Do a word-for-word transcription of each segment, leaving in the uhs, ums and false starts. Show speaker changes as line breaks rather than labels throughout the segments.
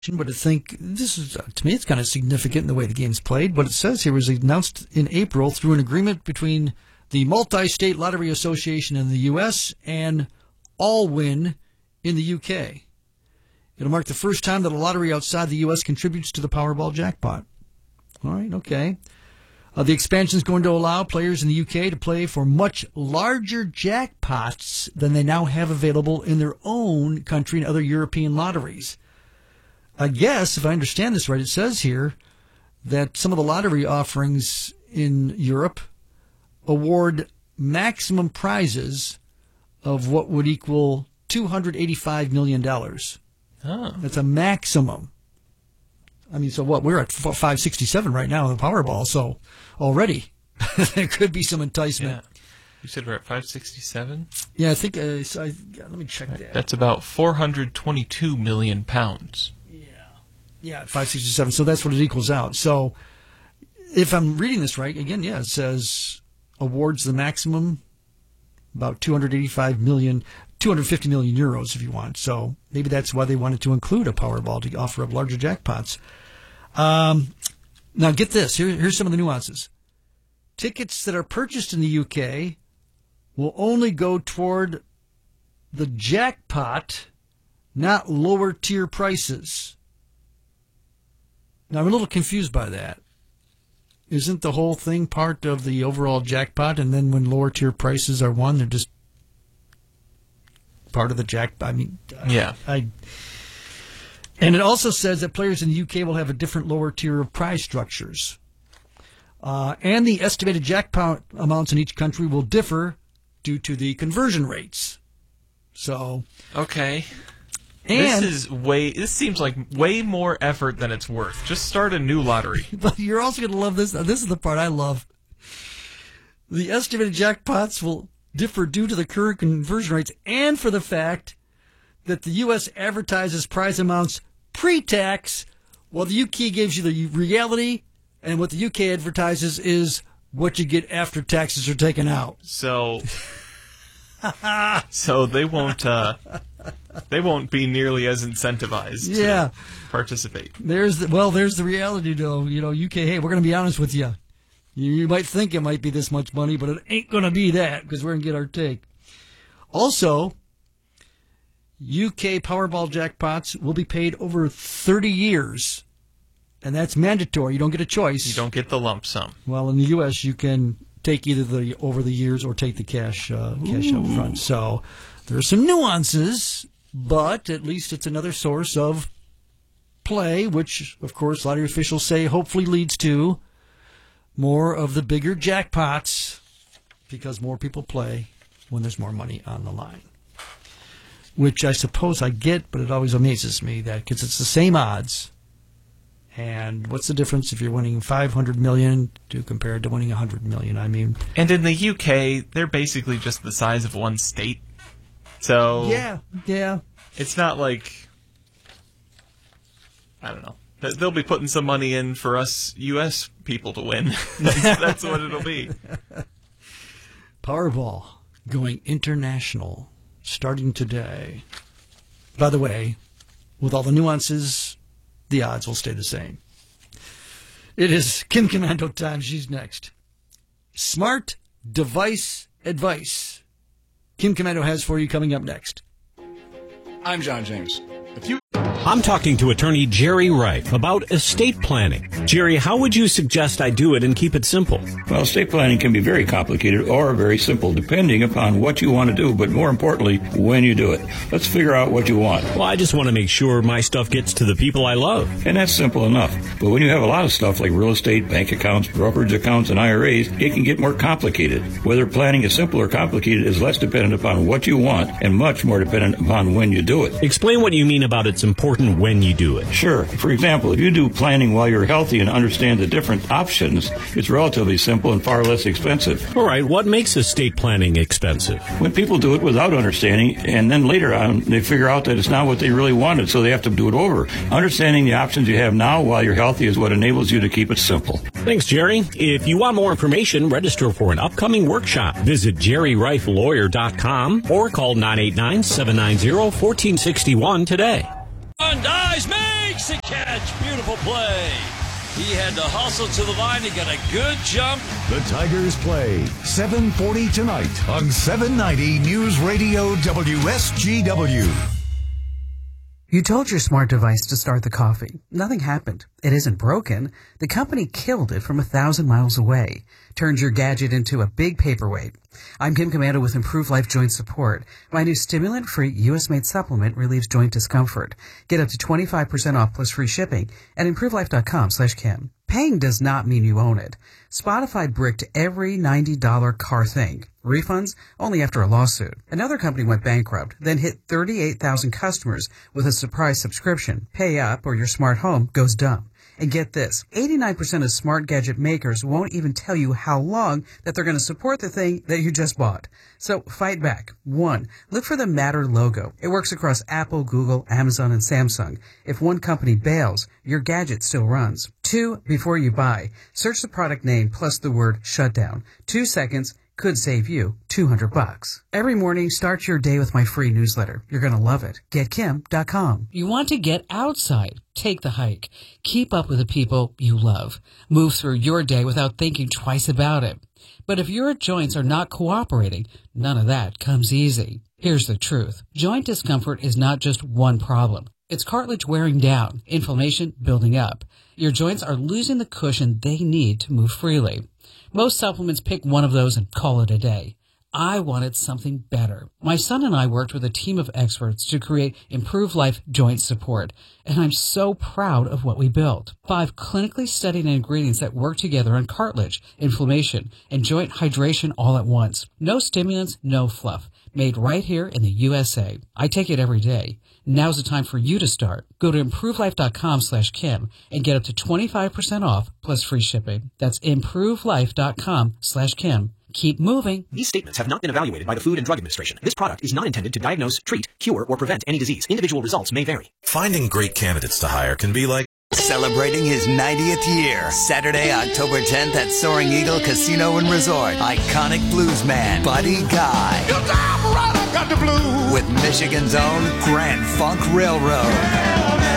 but I think this is, to me, it's kind of significant in the way the game's played. What it says here was announced in April through an agreement between the Multi-State Lottery Association in the U S and Allwyn in the U K. It'll mark the first time that a lottery outside the U S contributes to the Powerball jackpot. All right, okay. Uh, the expansion is going to allow players in the U K to play for much larger jackpots than they now have available in their own country and other European lotteries. I guess, if I understand this right, it says here that some of the lottery offerings in Europe award maximum prizes of what would equal two hundred eighty-five million dollars.
Oh.
That's a maximum. I mean, so what? We're at five sixty-seven right now in the Powerball, so already there could be some enticement.
Yeah. You said we're at five sixty-seven?
Yeah, I think, uh, so I, let me check that.
That's about four hundred twenty-two million pounds.
Yeah. Yeah, five sixty-seven, so that's what it equals out. So if I'm reading this right, again, yeah, it says awards the maximum, about two hundred eighty-five million, two hundred fifty million euros if you want. So maybe that's why they wanted to include a Powerball to offer up larger jackpots. Um, now get this. Here, here's some of the nuances. Tickets that are purchased in the U K will only go toward the jackpot, not lower tier prices. Now I'm a little confused by that. Isn't the whole thing part of the overall jackpot, and then when lower tier prices are won, they're just part of the jackpot? I mean,
yeah.
I, I and it also says that players in the U K will have a different lower tier of prize structures, uh, and the estimated jackpot amounts in each country will differ due to the conversion rates. So
okay.
And,
this is way. This seems like way more effort than it's worth. Just start a new lottery.
But you're also going to love this. This is the part I love. The estimated jackpots will differ due to the current conversion rates and for the fact that the U S advertises prize amounts pre-tax, while the U K gives you the reality, and what the U K advertises is what you get after taxes are taken out.
So, so they won't. Uh, They won't be nearly as incentivized
yeah.
to participate.
There's the, well, there's the reality, though. You know, U K, hey, we're going to be honest with you. you. You might think it might be this much money, but it ain't going to be that because we're going to get our take. Also, U K Powerball jackpots will be paid over thirty years, and that's mandatory. You don't get a choice.
You don't get the lump sum.
Well, in the U S, you can take either the over the years or take the cash uh, cash up front. So there are some nuances, but at least it's another source of play, which, of course, lottery officials say hopefully leads to more of the bigger jackpots because more people play when there's more money on the line. Which I suppose I get, but it always amazes me that because it's the same odds. And what's the difference if you're winning five hundred million dollars to compared to winning one hundred million dollars? I mean,
and in the U K, they're basically just the size of one state. So
yeah, yeah.
It's not like, I don't know. They'll be putting some money in for us U S people to win. that's, that's what it'll be.
Powerball going international starting today. By the way, with all the nuances, the odds will stay the same. It is Kim Komando time. She's next. Smart device advice. Kim Komando has for you coming up next.
I'm John James. If you
I'm talking to attorney Jerry Reif about estate planning. Jerry, how would you suggest I do it and keep it simple?
Well, estate planning can be very complicated or very simple, depending upon what you want to do, but more importantly, when you do it. Let's figure out what you want.
Well, I just want to make sure my stuff gets to the people I love.
And that's simple enough. But when you have a lot of stuff like real estate, bank accounts, brokerage accounts, and I R As, it can get more complicated. Whether planning is simple or complicated is less dependent upon what you want and much more dependent upon when you do it.
Explain what you mean about it's important when you do it.
Sure. For example, if you do planning while you're healthy and understand the different options, it's relatively simple and far less expensive.
All right, what makes estate planning expensive?
When people do it without understanding, and then later on they figure out that it's not what they really wanted, so they have to do it over. Understanding the options you have now while you're healthy is what enables you to keep it simple.
Thanks, Jerry. If you want more information, register for an upcoming workshop. Visit jerry reif lawyer dot com or call nine eight nine, seven nine zero, one four six one today.
Dice makes it beautiful play. He had to hustle to the line to get a good jump.
The Tigers play seven forty tonight on seven ninety News Radio W S G W.
You told your smart device to start the coffee. Nothing happened. It isn't broken. The company killed it from a thousand miles away. Turned your gadget into a big paperweight. I'm Kim Commando with Improved Life Joint Support. My new stimulant-free U S-made supplement relieves joint discomfort. Get up to twenty-five percent off plus free shipping at improvelife.com slash Kim. Paying does not mean you own it. Spotify bricked every ninety dollars car thing. Refunds only after a lawsuit. Another company went bankrupt, then hit thirty-eight thousand customers with a surprise subscription. Pay up or your smart home goes dumb. And get this, eighty-nine percent of smart gadget makers won't even tell you how long that they're going to support the thing that you just bought. So fight back. One, look for the Matter logo. It works across Apple, Google, Amazon, and Samsung. If one company bails, your gadget still runs. Two, before you buy, search the product name plus the word shutdown. Two seconds could save you two hundred bucks. Every morning, start your day with my free newsletter. You're going to love it. get kim dot com.
You want to get outside. Take the hike. Keep up with the people you love. Move through your day without thinking twice about it. But if your joints are not cooperating, none of that comes easy. Here's the truth. Joint discomfort is not just one problem. It's cartilage wearing down, inflammation building up. Your joints are losing the cushion they need to move freely. Most supplements pick one of those and call it a day. I wanted something better. My son and I worked with a team of experts to create Improved Life Joint Support, and I'm so proud of what we built. Five clinically studied ingredients that work together on cartilage, inflammation, and joint hydration all at once. No stimulants, no fluff. Made right here in the U S A. I take it every day. Now's the time for you to start. Go to improvelife.com slash Kim and get up to twenty-five percent off plus free shipping. That's improvelife.com slash Kim. Keep moving.
These statements have not been evaluated by the Food and Drug Administration. This product is not intended to diagnose, treat, cure, or prevent any disease. Individual results may vary.
Finding great candidates to hire can be like
celebrating his ninetieth year. Saturday, October tenth at Soaring Eagle Casino and Resort. Iconic bluesman Buddy Guy.
Your time right, I got the blues.
With Michigan's own Grand Funk Railroad.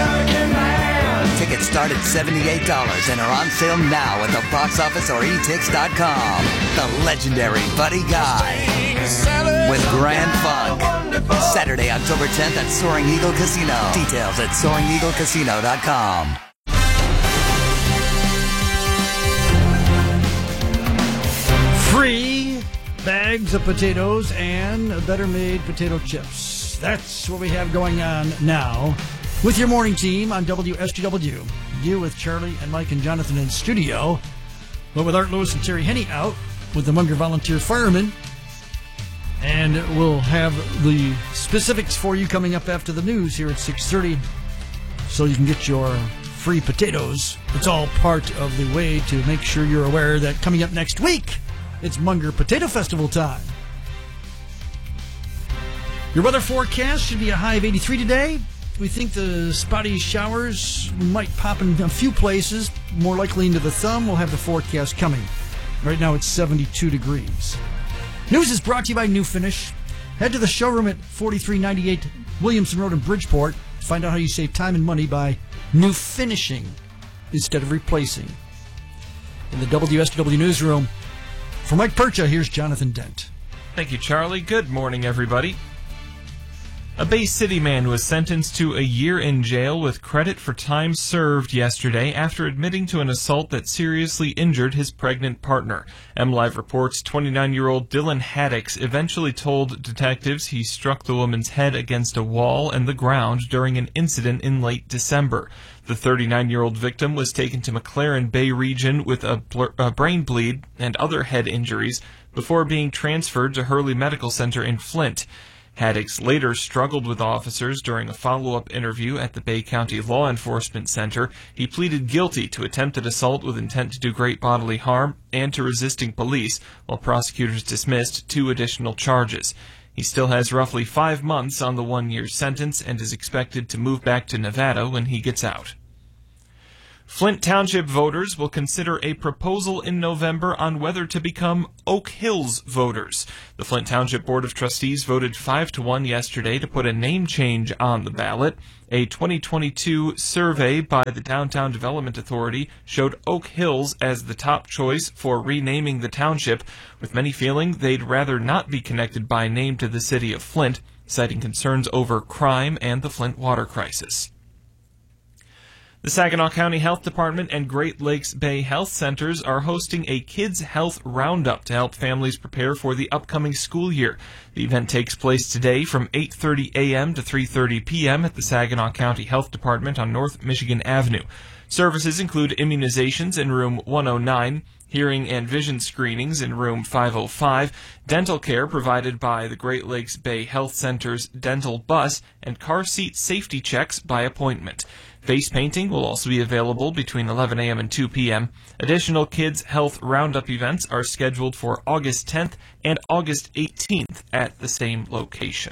Tickets start at seventy-eight dollars and are on sale now at the box office or e tix dot com. The legendary Buddy Guy with Grand Funk. Saturday, October tenth at Soaring Eagle Casino. Details at soaring eagle casino dot com.
Free bags of potatoes and better made potato chips. That's what we have going on now with your morning team on W S G W. You with Charlie and Mike and Jonathan in studio, but with Art Lewis and Terry Henney out with the Munger Volunteer Firemen. And we'll have the specifics for you coming up after the news here at six thirty, so you can get your free potatoes. It's all part of the way to make sure you're aware that coming up next week, it's Munger Potato Festival time. Your weather forecast should be a high of eighty-three today. We think the spotty showers might pop in a few places, more likely into the thumb. We'll have the forecast coming. Right now it's seventy-two degrees. News is brought to you by New Finish. Head to the showroom at forty-three ninety-eight Williamson Road in Bridgeport to find out how you save time and money by new finishing instead of replacing. In the W S W newsroom, for Mike Percha, here's Jonathan Dent.
Thank you, Charlie. Good morning, everybody. A Bay City man was sentenced to a year in jail with credit for time served yesterday after admitting to an assault that seriously injured his pregnant partner. MLive reports twenty-nine-year-old Dylan Haddix eventually told detectives he struck the woman's head against a wall and the ground during an incident in late December. The thirty-nine-year-old victim was taken to McLaren Bay region with a, blur- a brain bleed and other head injuries before being transferred to Hurley Medical Center in Flint. Haddix later struggled with officers during a follow-up interview at the Bay County Law Enforcement Center. He pleaded guilty to attempted assault with intent to do great bodily harm and to resisting police, while prosecutors dismissed two additional charges. He still has roughly five months on the one-year sentence and is expected to move back to Nevada when he gets out. Flint Township voters will consider a proposal in November on whether to become Oak Hills voters. The Flint Township Board of Trustees voted five to one yesterday to put a name change on the ballot. A twenty twenty-two survey by the Downtown Development Authority showed Oak Hills as the top choice for renaming the township, with many feeling they'd rather not be connected by name to the city of Flint, citing concerns over crime and the Flint water crisis. The Saginaw County Health Department and Great Lakes Bay Health Centers are hosting a Kids Health Roundup to help families prepare for the upcoming school year. The event takes place today from eight thirty a.m. to three thirty p.m. at the Saginaw County Health Department on North Michigan Avenue. Services include immunizations in room one oh nine, hearing and vision screenings in room five oh five, dental care provided by the Great Lakes Bay Health Center's dental bus, and car seat safety checks by appointment. Face painting will also be available between eleven a.m. and two p.m. Additional Kids Health Roundup events are scheduled for August tenth and August eighteenth at the same location.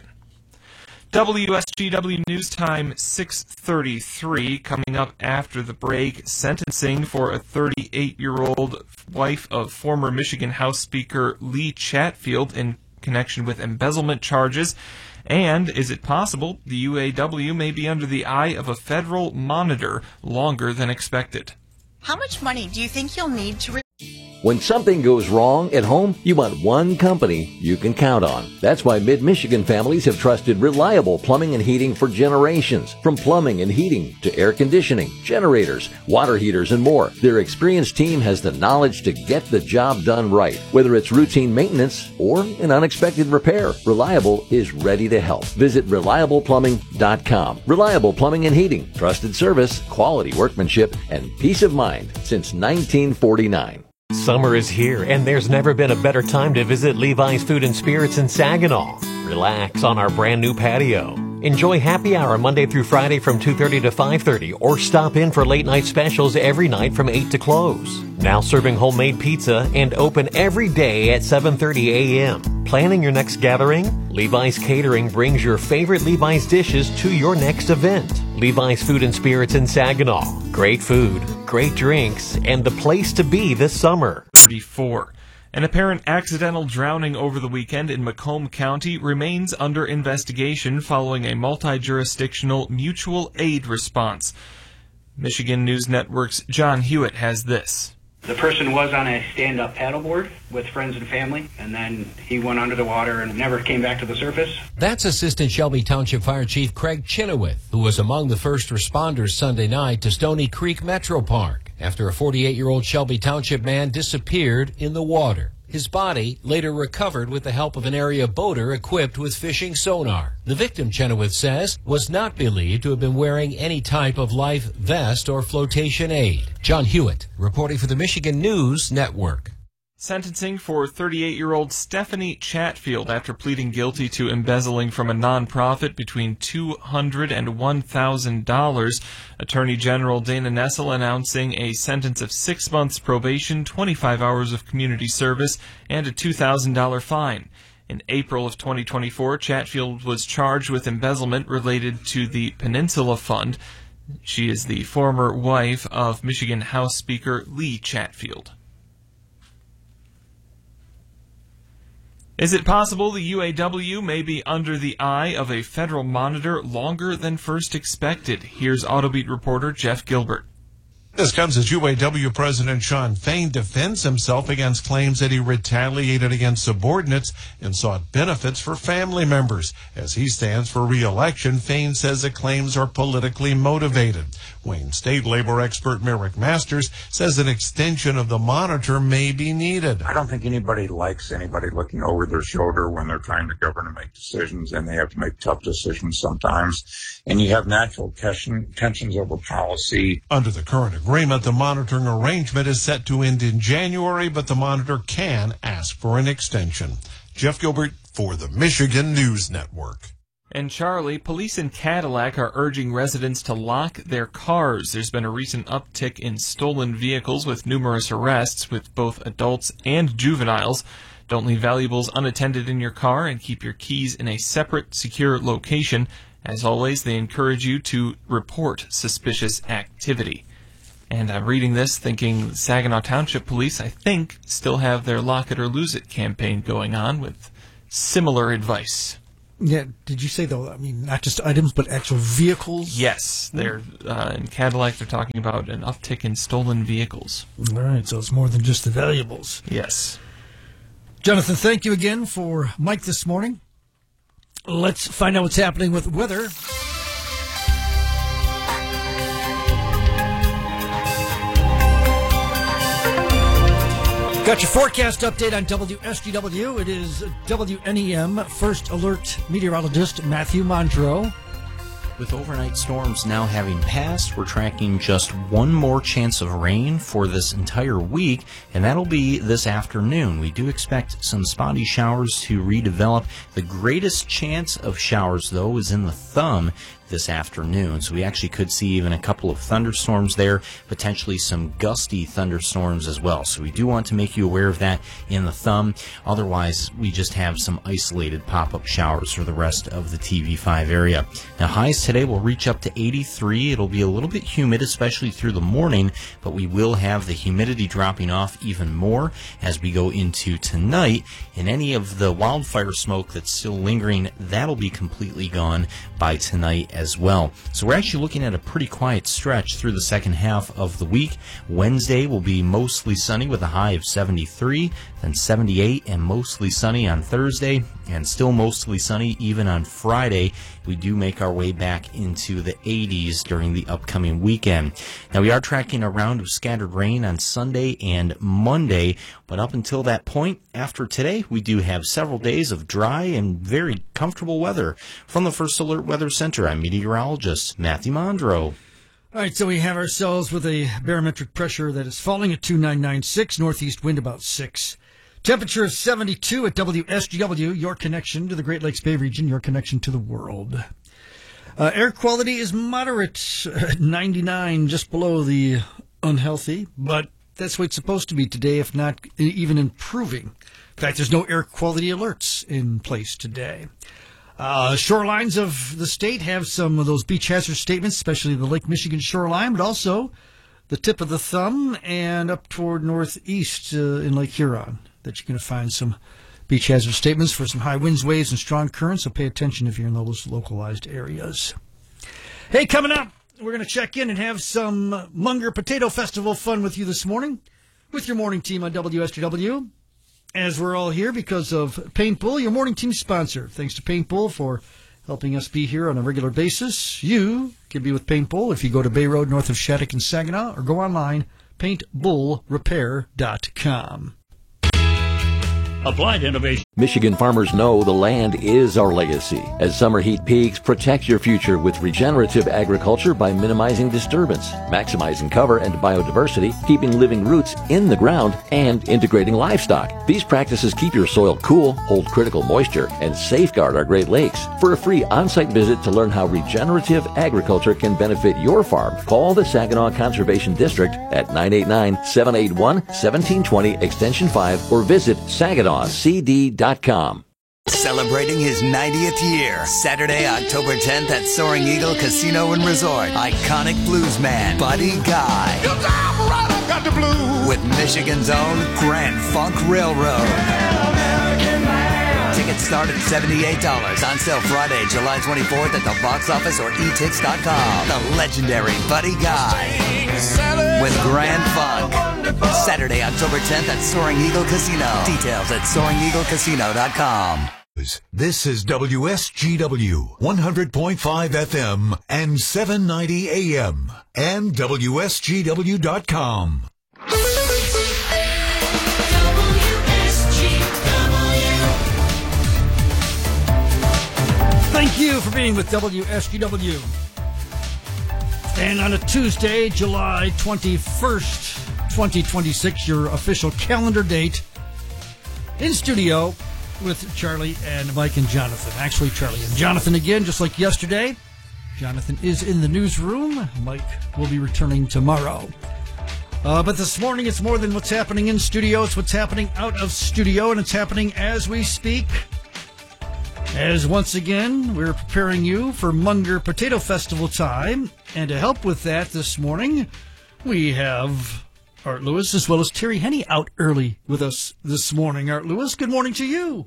W S G W News Time six thirty-three. Coming up after the break, sentencing for a thirty-eight-year-old wife of former Michigan House Speaker Lee Chatfield in connection with embezzlement charges. And is it possible the U A W may be under the eye of a federal monitor longer than expected?
How much money do you think you'll need to... Re-
When something goes wrong at home, you want one company you can count on. That's why Mid-Michigan families have trusted reliable plumbing and heating for generations. From plumbing and heating to air conditioning, generators, water heaters, and more. Their experienced team has the knowledge to get the job done right. Whether it's routine maintenance or an unexpected repair, Reliable is ready to help. Visit reliable plumbing dot com. Reliable Plumbing and Heating. Trusted service, quality workmanship, and peace of mind since nineteen forty-nine.
Summer is here, and there's never been a better time to visit Levi's Food and Spirits in Saginaw. Relax on our brand new patio. Enjoy happy hour Monday through Friday from two thirty to five thirty, or stop in for late night specials every night from eight to close. Now serving homemade pizza and open every day at seven thirty a.m. Planning your next gathering? Levi's Catering brings your favorite Levi's dishes to your next event. Levi's Food and Spirits in Saginaw. Great food, great drinks, and the place to be this summer.
thirty-four. An apparent accidental drowning over the weekend in Macomb County remains under investigation following a multi-jurisdictional mutual aid response. Michigan News Network's John Hewitt has this.
The person was on a stand-up paddleboard with friends and family, and then he went under the water and never came back to the surface.
That's Assistant Shelby Township Fire Chief Craig Chenoweth, who was among the first responders Sunday night to Stony Creek Metro Park after a forty-eight-year-old Shelby Township man disappeared in the water. His body later recovered with the help of an area boater equipped with fishing sonar. The victim, Chenoweth says, was not believed to have been wearing any type of life vest or flotation aid. John Hewitt, reporting for the Michigan News Network.
Sentencing for thirty-eight-year-old Stephanie Chatfield after pleading guilty to embezzling from a nonprofit between two hundred dollars and one thousand dollars. Attorney General Dana Nessel announcing a sentence of six months probation, twenty-five hours of community service, and a two thousand dollars fine. In April of twenty twenty-four, Chatfield was charged with embezzlement related to the Peninsula Fund. She is the former wife of Michigan House Speaker Lee Chatfield. Is it possible the U A W may be under the eye of a federal monitor longer than first expected? Here's Autobeat reporter Jeff Gilbert.
This comes as U A W President Shawn Fain defends himself against claims that he retaliated against subordinates and sought benefits for family members. As he stands for re-election, Fain says the claims are politically motivated. Wayne State labor expert Merrick Masters says an extension of the monitor may be needed.
I don't think anybody likes anybody looking over their shoulder when they're trying to govern and make decisions, and they have to make tough decisions sometimes. And you have natural tensions over policy.
Under the current agreement, the monitoring arrangement is set to end in January, but the monitor can ask for an extension. Jeff Gilbert for the Michigan News Network.
And Charlie, police in Cadillac are urging residents to lock their cars. There's been a recent uptick in stolen vehicles with numerous arrests with both adults and juveniles. Don't leave valuables unattended in your car and keep your keys in a separate, secure location. As always, they encourage you to report suspicious activity. And I'm reading this thinking Saginaw Township Police, I think, still have their Lock It or Lose It campaign going on with similar advice.
Yeah, did you say, though, I mean, not just items, but actual vehicles?
Yes, they're uh, in Cadillac, they're talking about an uptick in stolen vehicles.
All right, so it's more than just the valuables.
Yes.
Jonathan, thank you again for Mike this morning. Let's find out what's happening with weather. Got your forecast update on W S G W. It is W N E M First Alert meteorologist Matthew Mondro.
With overnight storms now having passed, we're tracking just one more chance of rain for this entire week, and that'll be this afternoon. We do expect some spotty showers to redevelop. The greatest chance of showers, though, is in the thumb this afternoon. So we actually could see even a couple of thunderstorms there, potentially some gusty thunderstorms as well. So we do want to make you aware of that in the thumb. Otherwise, we just have some isolated pop-up showers for the rest of the T V five area. Now, highs today will reach up to eighty-three. It'll be a little bit humid, especially through the morning, but we will have the humidity dropping off even more as we go into tonight. And any of the wildfire smoke that's still lingering, that'll be completely gone by tonight as well. So we're actually looking at a pretty quiet stretch through the second half of the week. Wednesday will be mostly sunny with a high of seventy-three, then seventy-eight, and mostly sunny on Thursday, and still mostly sunny even on Friday. We do make our way back into the eighties during the upcoming weekend. Now, we are tracking a round of scattered rain on Sunday and Monday, but up until that point, after today, we do have several days of dry and very comfortable weather. From the First Alert Weather Center, I'm meteorologist Matthew Mondro.
All right, so we have ourselves with a barometric pressure that is falling at two nine nine six, northeast wind about six. Temperature is seventy-two at W S G W, your connection to the Great Lakes Bay region, your connection to the world. Uh, air quality is moderate, ninety-nine, just below the unhealthy, but that's what it's supposed to be today, if not even improving. In fact, there's no air quality alerts in place today. Uh, shorelines of the state have some of those beach hazard statements, especially the Lake Michigan shoreline, but also the tip of the thumb and up toward northeast uh, in Lake Huron, that you're going to find some beach hazard statements for some high winds, waves, and strong currents, so pay attention if you're in those localized areas. Hey, coming up, we're going to check in and have some Munger Potato Festival fun with you this morning with your morning team on W S G W. As we're all here because of Paint Bull, your morning team sponsor. Thanks to Paint Bull for helping us be here on a regular basis. You can be with Paint Bull if you go to Bay Road north of Shattuck and Saginaw, or go online, paint bull repair dot com.
Applied Innovation.
Michigan farmers know the land is our legacy. As summer heat peaks, protect your future with regenerative agriculture by minimizing disturbance, maximizing cover and biodiversity, keeping living roots in the ground, and integrating livestock. These practices keep your soil cool, hold critical moisture, and safeguard our Great Lakes. For a free on-site visit to learn how regenerative agriculture can benefit your farm, call the Saginaw Conservation District at nine eight nine, seven eight one, one seven two zero extension five or visit Saginaw C D dot com.
Celebrating his ninetieth year, Saturday, October tenth at Soaring Eagle Casino and Resort. Iconic bluesman Buddy Guy.
You got right, I got the blues.
With Michigan's own Grand Funk Railroad. Tickets start at seventy-eight dollars. On sale Friday, July twenty-fourth at the box office or e tix dot com. The legendary Buddy Guy with Grand Funk. Saturday, October tenth at Soaring Eagle Casino. Details at soaring eagle casino dot com.
This is W S G W, one hundred point five F M and seven ninety A M and W S G W dot com.
Thank you for being with W S G W. And on a Tuesday, July twenty-first, twenty twenty-six, your official calendar date, in studio with Charlie and Mike and Jonathan. Actually, Charlie and Jonathan again, just like yesterday. Jonathan is in the newsroom. Mike will be returning tomorrow. Uh, but this morning, it's more than what's happening in studio. It's what's happening out of studio, and it's happening as we speak. As once again, we're preparing you for Munger Potato Festival time. And to help with that this morning, We have Art Lewis as well as Terry Henney out early with us this morning. Art Lewis, good morning to you.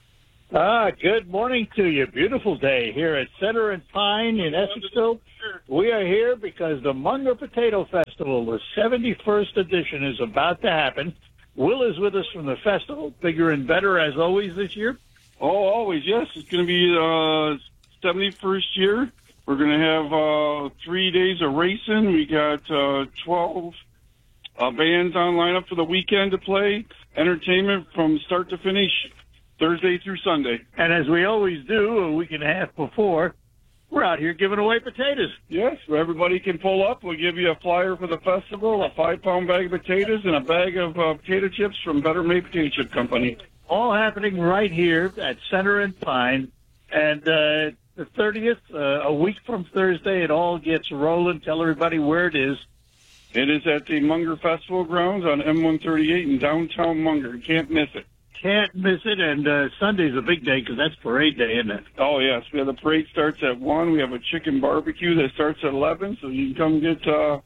Ah, good morning to you. Beautiful day here at Center and Pine in Essexville. We are here because the Munger Potato Festival, the seventy-first edition, is about to happen. Will is with us from the festival, bigger and better as always this year.
Oh, always, yes. It's going to be uh seventy-first year. We're going to have uh three days of racing. We got uh twelve uh, bands on lineup for the weekend to play. Entertainment from start to finish, Thursday through Sunday.
And as we always do, a week and a half before, we're out here giving away potatoes.
Yes, where everybody can pull up. We'll give you a flyer for the festival, a five-pound bag of potatoes, and a bag of uh, potato chips from Better Made Potato Chip Company.
All happening right here at Center and Pine. And uh, the thirtieth, uh, a week from Thursday, it all gets rolling. Tell everybody where it is.
It is at the Munger Festival Grounds on M one thirty-eight in downtown Munger. You can't miss it.
Can't miss it, and uh, Sunday's a big day because that's parade day, isn't it?
Oh, yes. We have the parade starts at one. We have a chicken barbecue that starts at eleven, so you can come get uh,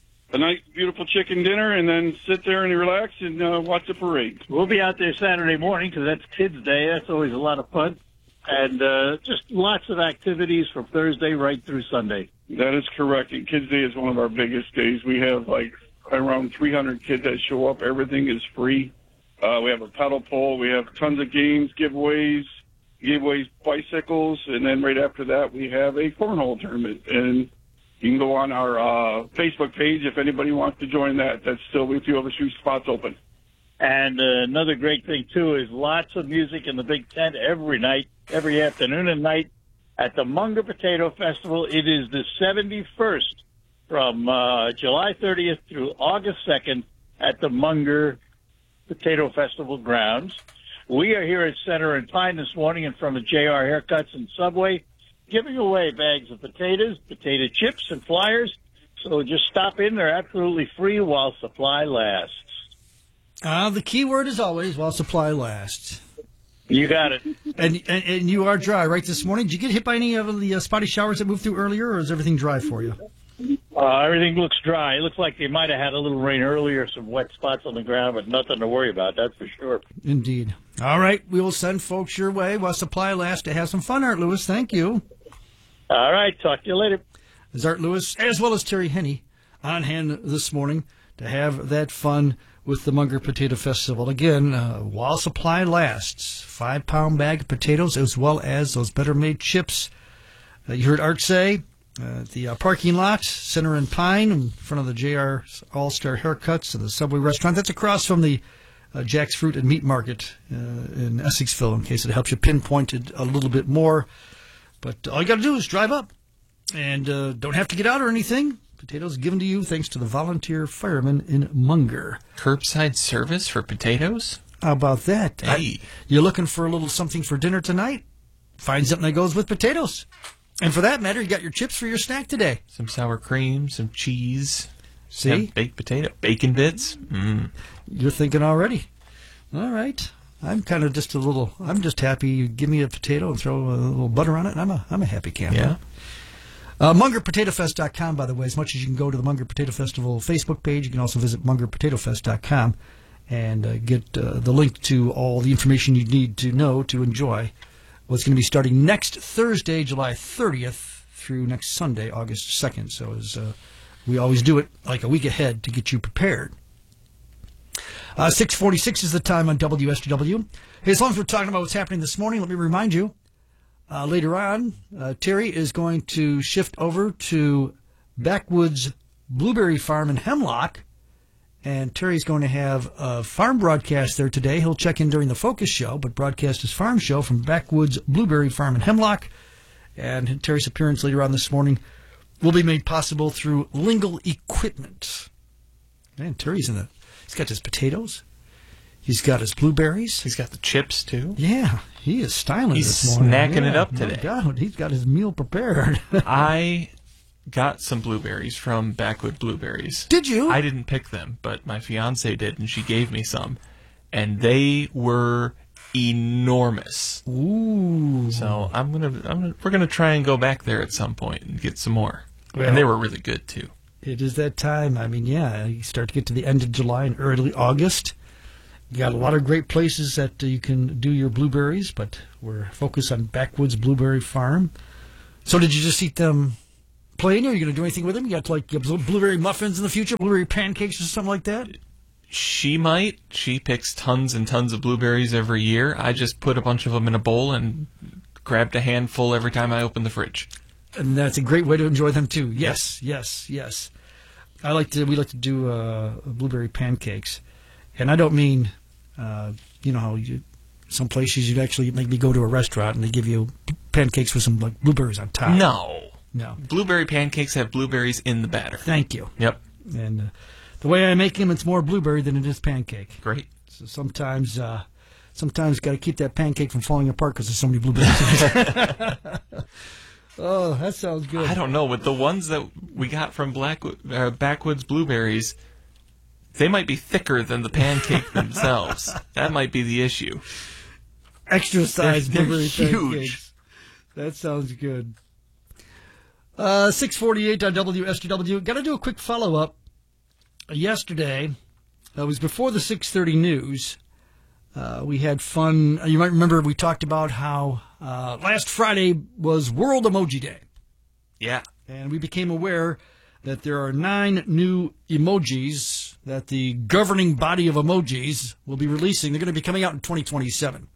a nice, beautiful chicken dinner and then sit there and relax and uh, watch the parade.
We'll be out there Saturday morning because that's Kids' Day. That's always a lot of fun. And uh, just lots of activities from Thursday right through Sunday.
That is correct. And Kids' Day is one of our biggest days. We have, like, around three hundred kids that show up. Everything is free. Uh, we have a pedal pole. We have tons of games, giveaways, giveaways, bicycles, and then right after that we have a cornhole tournament. And you can go on our uh, Facebook page if anybody wants to join that. That's still, we have a few spots open.
And uh, another great thing, too, is lots of music in the big tent every night, every afternoon and night at the Munger Potato Festival. It is the seventy-first from uh, July thirtieth through August second at the Munger Potato Festival grounds. We are here at Center and Pine this morning in front of J R Haircuts and Subway, giving away bags of potatoes, potato chips, and flyers. So just stop in. They're absolutely free while supply lasts.
Uh, the key word is always while supply lasts.
You got it.
And, and and you are dry, right, this morning? Did you get hit by any of the uh, spotty showers that moved through earlier, or is everything dry for you?
Uh, everything looks dry. It looks like they might have had a little rain earlier, some wet spots on the ground, but nothing to worry about, that's for sure.
Indeed. All right, we will send folks your way while supply lasts to have some fun, Art Lewis. Thank you.
All right, talk to you later.
There's Art Lewis, as well as Terry Henney, on hand this morning to have that fun with the Munger Potato Festival. Again, uh, while supply lasts, five-pound bag of potatoes, as well as those better-made chips. Uh, you heard Art say, Uh, the uh, parking lot, Center and Pine, in front of the J R All-Star Haircuts and the Subway restaurant. That's across from the uh, Jack's Fruit and Meat Market uh, in Essexville, in case it helps you pinpoint it a little bit more. But all you got to do is drive up and uh, don't have to get out or anything. Potatoes given to you thanks to the volunteer firemen in Munger.
Curbside service for potatoes?
How about that?
Hey.
I, you're looking for a little something for dinner tonight? Find something that goes with potatoes. And for that matter, you got your chips for your snack today.
Some sour cream, some cheese.
See?
Have baked potato. Bacon bits. Mm.
You're thinking already. All right. I'm kind of just a little, I'm just happy you give me a potato and throw a little butter on it, and I'm a, I'm a happy camper.
Yeah.
Uh, Munger Potato Fest dot com, by the way. As much as you can go to the Munger Potato Festival Facebook page, you can also visit Munger Potato Fest dot com and uh, get uh, the link to all the information you need to know to enjoy what's going to be starting next Thursday, July thirtieth, through next Sunday, August second. So as uh, we always do it like a week ahead to get you prepared. Uh, six forty-six is the time on W S G W. Hey, as long as we're talking about what's happening this morning, let me remind you, uh, later on, uh, Terry is going to shift over to Backwoods Blueberry Farm in Hemlock, and Terry's going to have a farm broadcast there today. He'll check in during the Focus show, but broadcast his farm show from Backwoods Blueberry Farm in Hemlock. And Terry's appearance later on this morning will be made possible through Lingle Equipment. Man, Terry's in the... He's got his potatoes. He's got his blueberries.
He's got the chips, too.
Yeah, he is styling
He's
this morning.
snacking
yeah,
it up
no
today.
doubt. He's got his meal prepared.
I got some blueberries from Backwood Blueberries.
Did you?
I didn't pick them, but my fiance did, and she gave me some. And they were enormous.
Ooh.
So I'm gonna, I'm gonna we're gonna try and go back there at some point and get some more.
Well,
and they were really good, too.
It is that time. I mean, yeah, you start to get to the end of July and early August. You got a lot of great places that uh, you can do your blueberries, but we're focused on Backwoods Blueberry Farm. So did you just eat them plain, or are you going to do anything with them? You got like blueberry muffins in the future, blueberry pancakes or something like that?
She might. She picks tons and tons of blueberries every year. I just put a bunch of them in a bowl and grabbed a handful every time I open the fridge.
And that's a great way to enjoy them too. Yes, yes, yes. I like to. We like to do uh, blueberry pancakes, and I don't mean, uh, you know how you, some places you'd actually make me go to a restaurant and they give you pancakes with some like blueberries on top.
No,
no.
Blueberry pancakes have blueberries in the batter.
Thank you.
Yep.
And uh, the way I make them, it's more blueberry than it is pancake.
Great.
So sometimes, uh, sometimes got to keep that pancake from falling apart because there's so many blueberries. Oh, that sounds good.
I don't know. With the ones that we got from Black, uh, Backwoods Blueberries, they might be thicker than the pancake themselves. That might be the issue.
Extra size
they're, they're
blueberry
huge.
Pancakes. That sounds good. Uh, six forty-eight on W S G W. Got to do a quick follow-up. Yesterday, it was before the six thirty news. Uh, we had fun. You might remember we talked about how uh, last Friday was World Emoji Day.
Yeah.
And we became aware that there are nine new emojis that the governing body of emojis will be releasing. They're going to be coming out in twenty twenty-seven.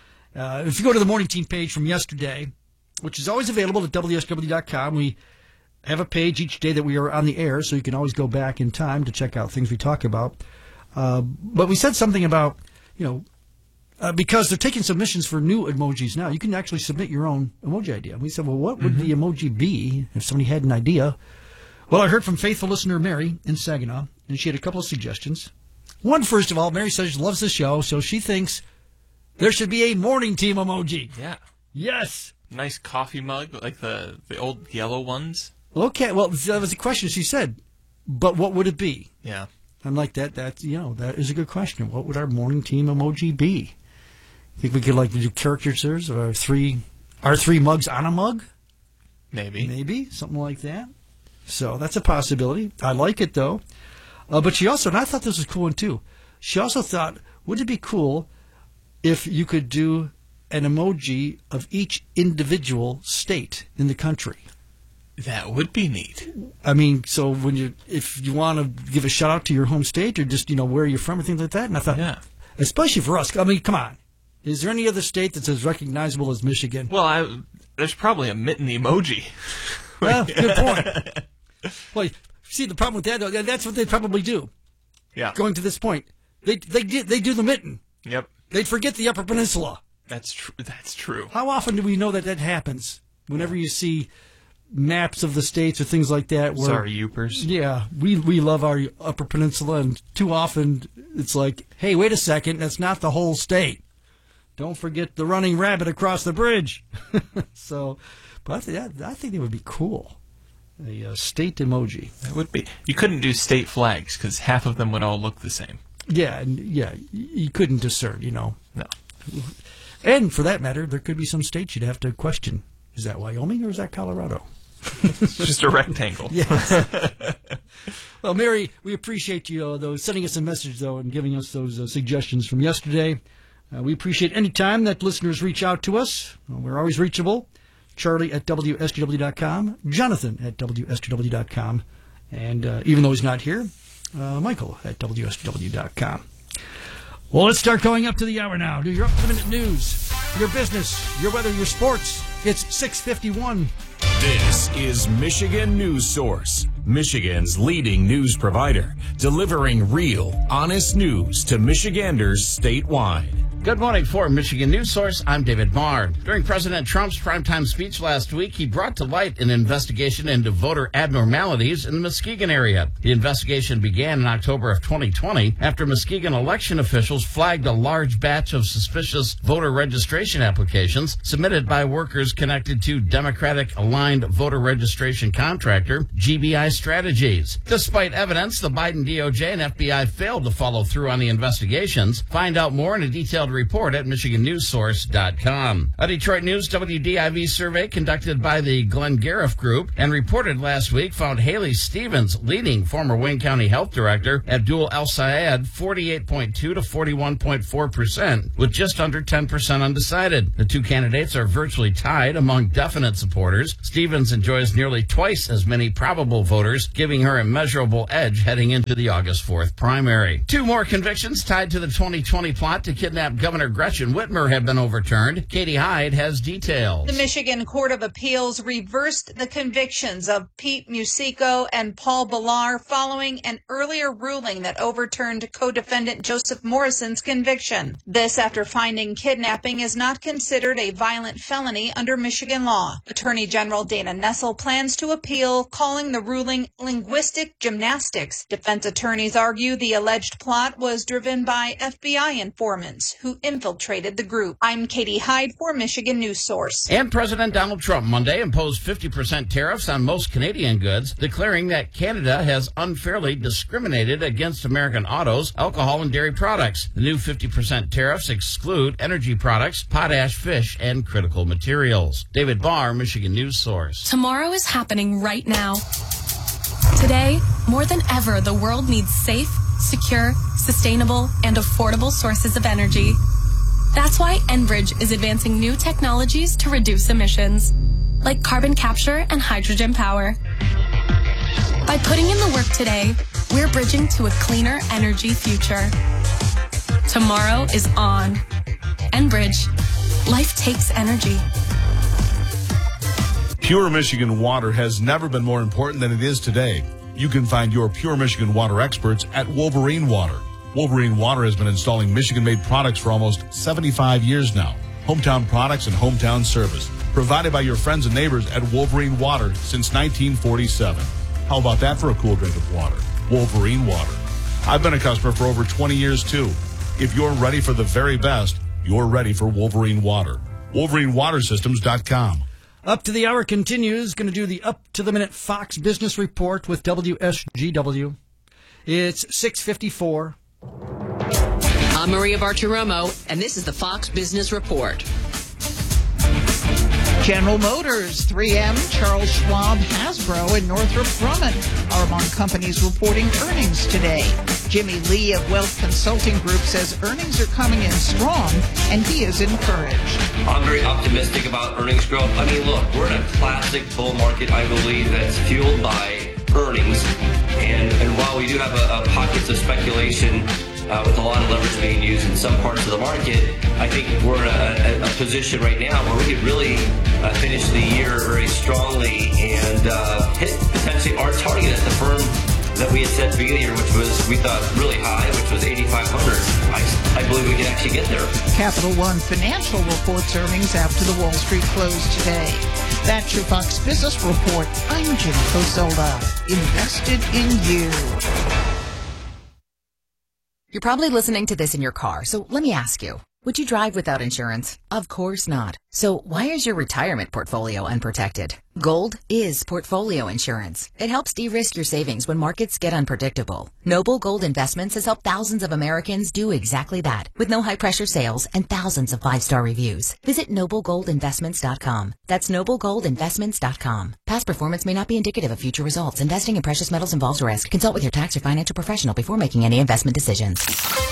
Uh, if you go to the Morning Team page from yesterday, which is always available at W S W dot com, we have a page each day that we are on the air, so you can always go back in time to check out things we talk about. Uh, but we said something about, you know, Uh, because they're taking submissions for new emojis now. You can actually submit your own emoji idea. We said, well, what would mm-hmm. the emoji be if somebody had an idea? Well, I heard from faithful listener Mary in Saginaw, and she had a couple of suggestions. One, first of all, Mary says she loves the show, so she thinks there should be a morning team emoji.
Yeah.
Yes.
Nice coffee mug, like the, the old yellow ones.
Okay, well, that was the question she said. But what would it be?
Yeah.
I'm like, that, that, you know, that is a good question. What would our morning team emoji be? Think we could like do caricatures of our three, our three mugs on a mug?
Maybe.
Maybe, something like that. So that's a possibility. I like it, though. Uh, but she also, and I thought this was a cool one, too. She also thought, would it be cool if you could do an emoji of each individual state in the country?
That would be neat.
I mean, so when you, if you want to give a shout out to your home state or just, you know, where you're from or things like that. And I thought,
yeah.
Especially for us, I mean, come on. Is there any other state that's as recognizable as Michigan?
Well, I, there's probably a mitten emoji.
Well, good point. Well, see, the problem with that, though, that's what they probably do.
Yeah.
Going to this point, they they they do the mitten.
Yep.
They'd forget the Upper Peninsula.
That's true. That's true.
How often do we know that that happens? Whenever you see maps of the states or things like that. Where,
Sorry, Youpers.
Yeah, we we love our Upper Peninsula, and too often it's like, hey, wait a second, that's not the whole state. Don't forget the running rabbit across the bridge. So, but I think, that, I think it would be cool. A uh, state emoji.
That would be. You couldn't do state flags because half of them would all look the same.
Yeah, and yeah, you couldn't discern, you know.
No.
And for that matter, there could be some states you'd have to question. Is that Wyoming or is that Colorado?
It's just a rectangle.
Yes. Well, Mary, we appreciate you uh, though sending us a message though and giving us those uh, suggestions from yesterday. Uh, we appreciate any time that listeners reach out to us. Uh, we're always reachable. Charlie at W S G W dot com, Jonathan at W S G W dot com, and uh, even though he's not here, uh, Michael at W S G W dot com. Well, let's start going up to the hour now. Do your up-to-the-minute news, your business, your weather, your sports. It's six fifty-one.
This is Michigan News Source, Michigan's leading news provider, delivering real, honest news to Michiganders statewide.
Good morning for Michigan News Source. I'm David Marr. During President Trump's primetime speech last week, he brought to light an investigation into voter abnormalities in the Muskegon area. The investigation began in October of twenty twenty after Muskegon election officials flagged a large batch of suspicious voter registration applications submitted by workers connected to Democratic-aligned voter registration contractor G B I Strategies. Despite evidence, the Biden D O J and F B I failed to follow through on the investigations. Find out more in a detailed report at Michigan News Source dot com. A Detroit News W D I V survey conducted by the Glenn Gariff Group and reported last week found Haley Stevens, leading former Wayne County Health Director, Abdul El Sayed, forty-eight point two to forty-one point four percent, with just under ten percent undecided. The two candidates are virtually tied among definite supporters. Stevens enjoys nearly twice as many probable voters, giving her a measurable edge heading into the August fourth primary. Two more convictions tied to the twenty twenty plot to kidnap Governor Gretchen Whitmer have been overturned. Katie Hyde has details.
The Michigan Court of Appeals reversed the convictions of Pete Musico and Paul Ballar following an earlier ruling that overturned co-defendant Joseph Morrison's conviction. This after finding kidnapping is not considered a violent felony under Michigan law. Attorney General Dana Nessel plans to appeal, calling the ruling linguistic gymnastics. Defense attorneys argue the alleged plot was driven by F B I informants who infiltrated the group. I'm Katie Hyde for Michigan News Source.
And President Donald Trump Monday imposed fifty percent tariffs on most Canadian goods, declaring that Canada has unfairly discriminated against American autos, alcohol, and dairy products. The new fifty percent tariffs exclude energy products, potash, fish, and critical materials. David Barr, Michigan News Source.
Tomorrow is happening right now. Today, more than ever, the world needs safe, secure, sustainable, and affordable sources of energy. That's why Enbridge is advancing new technologies to reduce emissions, like carbon capture and hydrogen power. By putting in the work today, we're bridging to a cleaner energy future. Tomorrow is on. Enbridge. Life takes energy.
Pure Michigan water has never been more important than it is today. You can find your Pure Michigan water experts at Wolverine Water. Wolverine Water has been installing Michigan-made products for almost seventy-five years now. Hometown products and hometown service provided by your friends and neighbors at Wolverine Water since nineteen forty-seven. How about that for a cool drink of water? Wolverine Water. I've been a customer for over twenty years too. If you're ready for the very best, you're ready for Wolverine Water. Wolverine Water Systems dot com.
Up to the Hour continues. Going to do the up-to-the-minute Fox Business Report with W S G W. It's six fifty-four.
I'm Maria Bartiromo, and this is the Fox Business Report.
General Motors, three M, Charles Schwab, Hasbro, and Northrop Grumman are among companies reporting earnings today. Jimmy Lee of Wealth Consulting Group says earnings are coming in strong, and he is encouraged.
I'm very optimistic about earnings growth. I mean, look, we're in a classic bull market, I believe, that's fueled by earnings. And, and while we do have a, a pockets of speculation Uh, with a lot of leverage being used in some parts of the market, I think we're in a, a, a position right now where we could really uh, finish the year very strongly and uh, hit potentially our target at the firm that we had set at the beginning of the year, which was, we thought, really high, which was eighty-five hundred. I, I believe we can actually get there.
Capital One Financial reports earnings after the Wall Street close today. That's your Fox Business Report. I'm Jim Coselda. Invested in you.
You're probably listening to this in your car, so let me ask you, would you drive without insurance? Of course not. So why is your retirement portfolio unprotected? Gold is portfolio insurance. It helps de-risk your savings when markets get unpredictable. Noble Gold Investments has helped thousands of Americans do exactly that, with no high-pressure sales and thousands of five-star reviews. Visit noble gold investments dot com. That's noble gold investments dot com. Past performance may not be indicative of future results. Investing in precious metals involves risk. Consult with your tax or financial professional before making any investment decisions.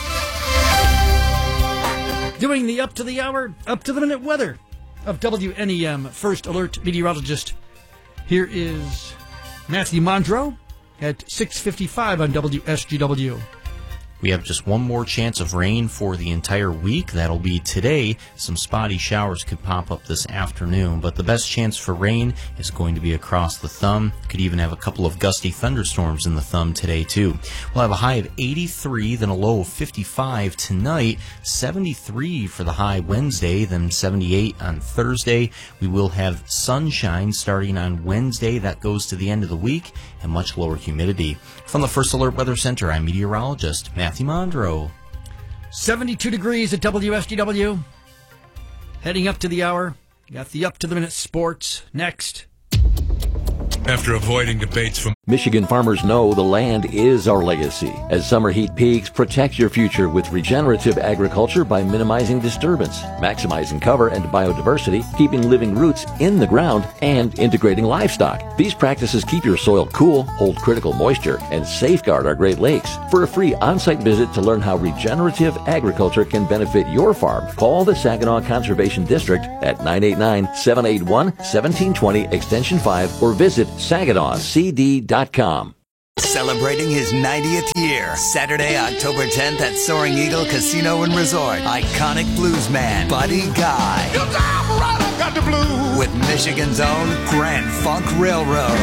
Doing the up-to-the-hour, up-to-the-minute weather of W N E M First Alert Meteorologist. Here is Matthew Mondro at six fifty-five on W S G W.
We have just one more chance of rain for the entire week. That'll be today. Some spotty showers could pop up this afternoon, but the best chance for rain is going to be across the thumb. Could even have a couple of gusty thunderstorms in the thumb today, too. We'll have a high of eighty-three, then a low of fifty-five tonight, seventy-three for the high Wednesday, then seventy-eight on Thursday. We will have sunshine starting on Wednesday. That goes to the end of the week, and much lower humidity. From the First Alert Weather Center, I'm meteorologist Matthew Mondro.
seventy-two degrees at W S G W. Heading up to the hour. Got the up-to-the-minute sports next.
after avoiding debates from
Michigan farmers know the land is our legacy. As summer heat peaks, protect your future with regenerative agriculture by minimizing disturbance, maximizing cover and biodiversity, keeping living roots in the ground, and integrating livestock. These practices keep your soil cool, hold critical moisture, and safeguard our Great Lakes. For a free on-site visit to learn how regenerative agriculture can benefit your farm, call the Saginaw Conservation District at nine eight nine, seven eight one, one seven two zero extension five or visit Saginaw C D dot com.
Celebrating his ninetieth year, Saturday, October tenth at Soaring Eagle Casino and Resort. Iconic bluesman, Buddy Guy.
You got right, I got the blues.
With Michigan's own Grand Funk Railroad.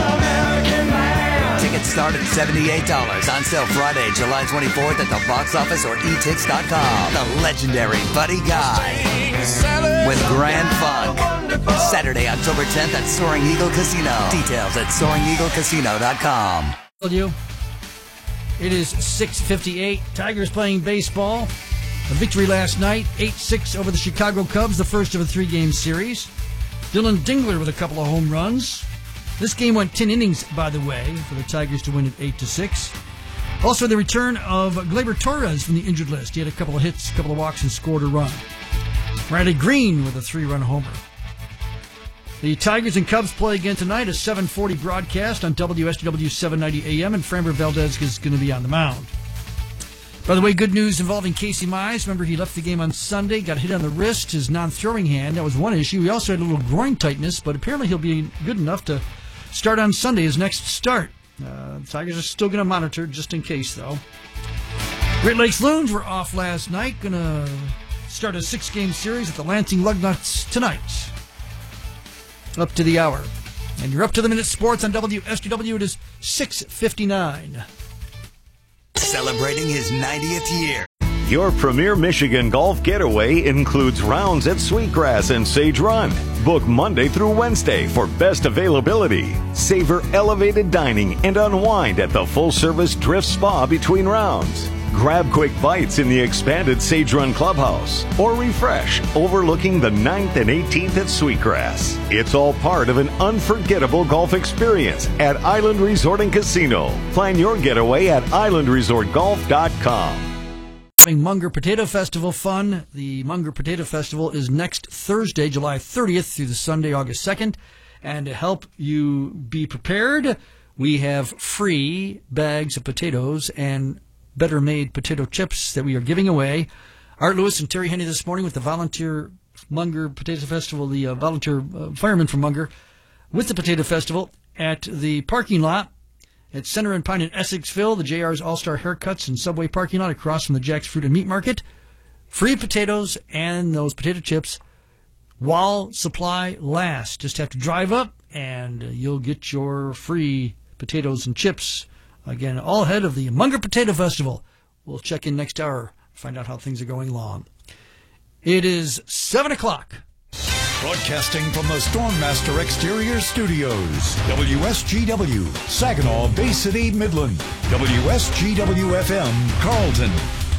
Tickets start at seventy-eight dollars. On sale Friday, July twenty-fourth at the box office or e tix dot com. The legendary Buddy Guy. With Grand Funk. Saturday, October tenth at Soaring Eagle Casino. Details at soaring eagle casino dot com.
You. It is six fifty-eight. Tigers playing baseball. A victory last night, eight six over the Chicago Cubs, the first of a three-game series. Dylan Dingler with a couple of home runs. This game went ten innings, by the way, for the Tigers to win it eight to six. Also, the return of Gleyber Torres from the injured list. He had a couple of hits, a couple of walks, and scored a run. Riley Green with a three-run homer. The Tigers and Cubs play again tonight, a seven forty broadcast on W S G W seven ninety A M, and Framber Valdez is going to be on the mound. By the way, good news involving Casey Mize. Remember, he left the game on Sunday, got hit on the wrist, his non-throwing hand. That was one issue. He also had a little groin tightness, but apparently he'll be good enough to start on Sunday, his next start. Uh, the Tigers are still going to monitor, just in case, though. Great Lakes Loons were off last night. Going to start a six-game series at the Lansing Lugnuts tonight. Up to the hour. And you're up to the minute sports on W S G W. It is six fifty-nine.
Celebrating his ninetieth year.
Your premier Michigan golf getaway includes rounds at Sweetgrass and Sage Run. Book Monday through Wednesday for best availability. Savor elevated dining and unwind at the full-service Drift Spa between rounds. Grab quick bites in the expanded Sage Run Clubhouse or refresh overlooking the ninth and eighteenth at Sweetgrass. It's all part of an unforgettable golf experience at Island Resort and Casino. Plan your getaway at island resort golf dot com.
Munger Potato Festival fun. The Munger Potato Festival is next Thursday, July thirtieth through the Sunday, August second. And to help you be prepared, we have free bags of potatoes and better-made potato chips that we are giving away. Art Lewis and Terry Henney this morning with the volunteer Munger Potato Festival, the uh, volunteer uh, firemen from Munger, with the Potato Festival at the parking lot at Center and Pine in Essexville, the J R's All-Star Haircuts and Subway parking lot across from the Jack's Fruit and Meat Market. Free potatoes and those potato chips while supply lasts. Just have to drive up and you'll get your free potatoes and chips. Again, all ahead of the Munger Potato Festival. We'll check in next hour, find out how things are going along. It is seven o'clock.
Broadcasting from the Stormmaster Exterior Studios. W S G W, Saginaw, Bay City, Midland. W S G W F M, Carlton.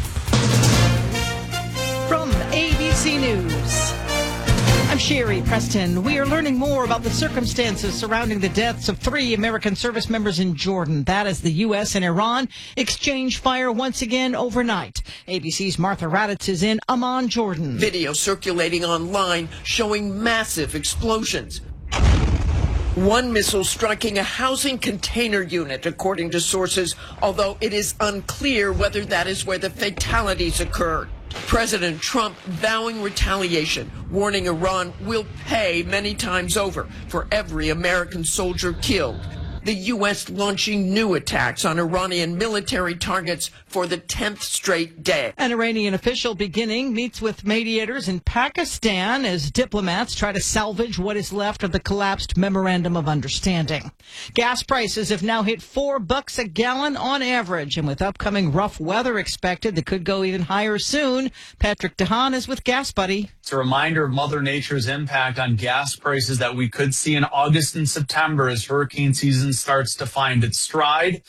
From A B C News, I'm Sherry Preston. We are learning more about the circumstances surrounding the deaths of three American service members in Jordan. That as the U S and Iran exchange fire once again overnight. A B C's Martha Raddatz is in Amman, Jordan.
Video circulating online showing massive explosions. One missile striking a housing container unit, according to sources, although it is unclear whether that is where the fatalities occurred. President Trump vowing retaliation, warning Iran will pay many times over for every American soldier killed. The U S launching new attacks on Iranian military targets for the tenth straight day.
An Iranian official beginning meets with mediators in Pakistan as diplomats try to salvage what is left of the collapsed Memorandum of Understanding. Gas prices have now hit four bucks a gallon on average, and with upcoming rough weather expected that could go even higher soon, Patrick DeHaan is with Gas Buddy.
It's a reminder of Mother Nature's impact on gas prices that we could see in August and September as hurricane season starts to find its stride.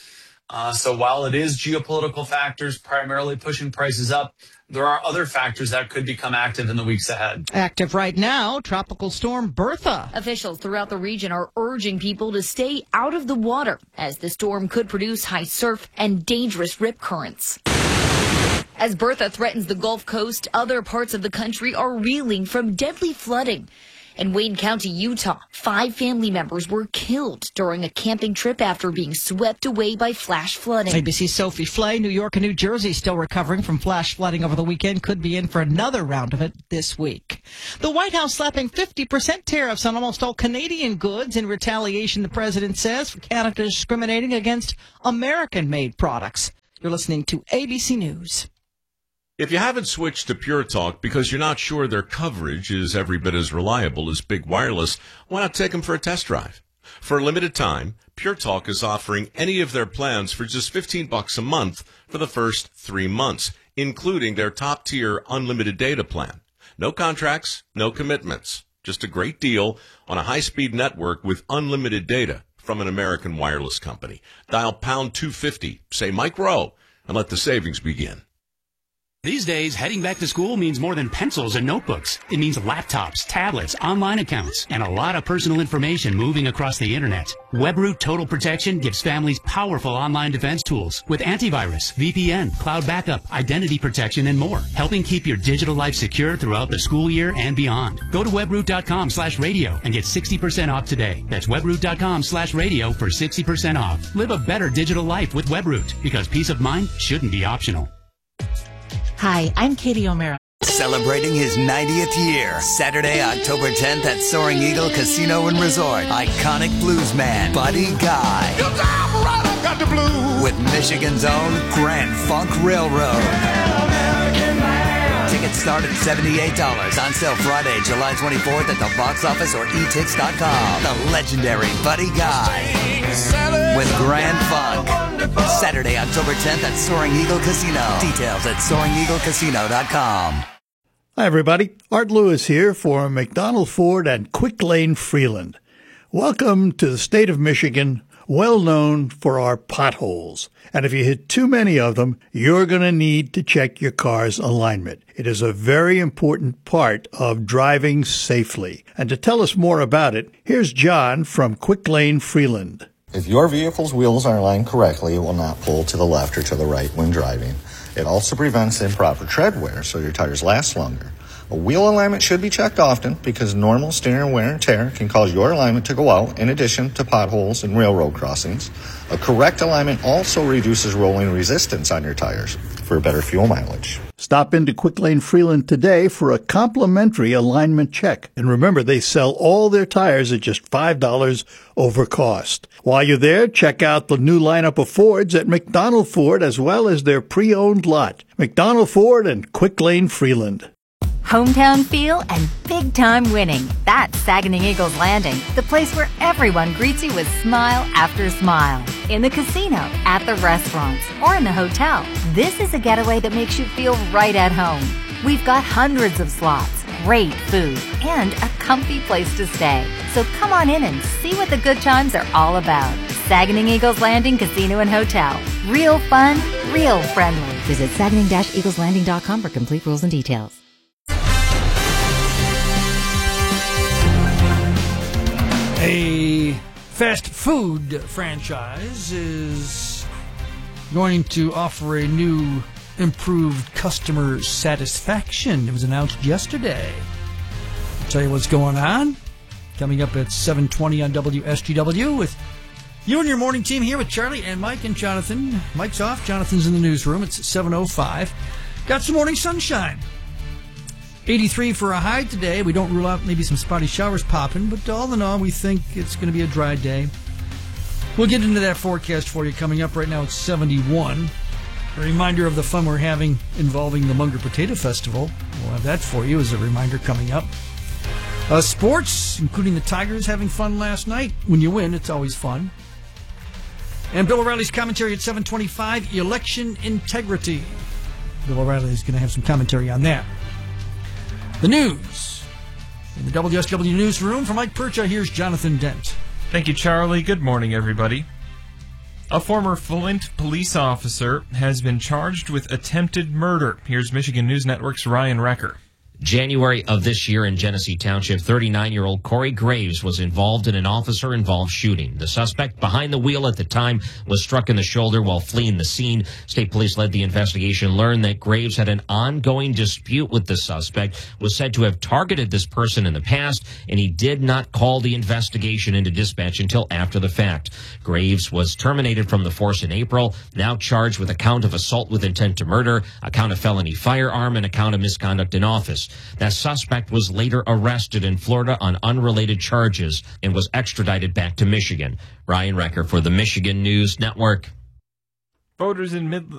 Uh, so while it is geopolitical factors primarily pushing prices up, there are other factors that could become active in the weeks ahead.
Active right now, Tropical Storm Bertha.
Officials throughout the region are urging people to stay out of the water, as the storm could produce high surf and dangerous rip currents. As Bertha threatens the Gulf Coast, other parts of the country are reeling from deadly flooding. In Wayne County, Utah, five family members were killed during a camping trip after being swept away by flash flooding.
A B C's Sophie Flay, New York and New Jersey still recovering from flash flooding over the weekend, could be in for another round of it this week. The White House slapping fifty percent tariffs on almost all Canadian goods in retaliation, the president says, for Canada discriminating against American-made products. You're listening to A B C News.
If you haven't switched to Pure Talk because you're not sure their coverage is every bit as reliable as Big Wireless, why not take them for a test drive? For a limited time, Pure Talk is offering any of their plans for just fifteen bucks a month for the first three months, including their top-tier unlimited data plan. No contracts, no commitments. Just a great deal on a high-speed network with unlimited data from an American wireless company. Dial pound two fifty, say Mike Rowe, and let the savings begin.
These days, heading back to school means more than pencils and notebooks. It means laptops, tablets, online accounts, and a lot of personal information moving across the internet. WebRoot Total Protection gives families powerful online defense tools with antivirus, V P N, cloud backup, identity protection, and more, helping keep your digital life secure throughout the school year and beyond. Go to webroot.com slash radio and get sixty percent off today. That's webroot.com slash radio for sixty percent off. Live a better digital life with WebRoot, because peace of mind shouldn't be optional.
Hi, I'm Katie O'Mara.
Celebrating his ninetieth year, Saturday, October tenth at Soaring Eagle Casino and Resort. Iconic bluesman, Buddy Guy.
You damn right I got the blues.
With Michigan's own Grand Funk Railroad. Tickets start at seventy-eight dollars. On sale Friday, July twenty-fourth at the box office or e tix dot com. The legendary Buddy Guy. With Grand Funk. Saturday, October tenth at Soaring Eagle Casino. Details at soaring eagle casino dot com.
Hi, everybody. Art Lewis here for McDonald Ford and Quick Lane Freeland. Welcome to the state of Michigan, well known for our potholes. And if you hit too many of them, you're going to need to check your car's alignment. It is a very important part of driving safely. And to tell us more about it, here's John from Quick Lane Freeland.
If your vehicle's wheels are aligned correctly, it will not pull to the left or to the right when driving. It also prevents improper tread wear, so your tires last longer. A wheel alignment should be checked often because normal steering wear and tear can cause your alignment to go out, in addition to potholes and railroad crossings. A correct alignment also reduces rolling resistance on your tires for better fuel mileage.
Stop into Quick Lane Freeland today for a complimentary alignment check. And remember, they sell all their tires at just five dollars over cost. While you're there, check out the new lineup of Fords at McDonald Ford as well as their pre-owned lot. McDonald Ford and Quick Lane Freeland.
Hometown feel and big-time winning. That's Saginaw Eagles Landing, the place where everyone greets you with smile after smile. In the casino, at the restaurants, or in the hotel, this is a getaway that makes you feel right at home. We've got hundreds of slots, great food, and a comfy place to stay. So come on in and see what the good times are all about. Saginaw Eagles Landing Casino and Hotel. Real fun, real friendly. Visit saginaw eagles landing dot com for complete rules and details.
A fast food franchise is going to offer a new improved customer satisfaction. It was announced yesterday. I'll tell you what's going on. Coming up at seven twenty on W S G W with you and your morning team here with Charlie and Mike and Jonathan. Mike's off. Jonathan's in the newsroom. It's seven oh five. Got some morning sunshine. eighty-three for a high today. We don't rule out maybe some spotty showers popping, but all in all, we think it's going to be a dry day. We'll get into that forecast for you coming up. Right now, it's seventy-one. A reminder of the fun we're having involving the Munger Potato Festival. We'll have that for you as a reminder coming up. Uh, sports, including the Tigers having fun last night. When you win, it's always fun. And Bill O'Reilly's commentary at seven twenty-five, election integrity. Bill O'Reilly is going to have some commentary on that. The news. In the W S W newsroom, from Mike Percha, here's Jonathan Dent.
Thank you, Charlie. Good morning, everybody. A former Flint police officer has been charged with attempted murder. Here's Michigan News Network's Ryan Recker.
January of this year in Genesee Township, thirty-nine-year-old Corey Graves was involved in an officer-involved shooting. The suspect behind the wheel at the time was struck in the shoulder while fleeing the scene. State police led the investigation, learned that Graves had an ongoing dispute with the suspect, was said to have targeted this person in the past, and he did not call the investigation into dispatch until after the fact. Graves was terminated from the force in April, now charged with a count of assault with intent to murder, a count of felony firearm, and a count of misconduct in office. That suspect was later arrested in Florida on unrelated charges and was extradited back to Michigan. Ryan Recker for the Michigan News Network.
Voters in Mid-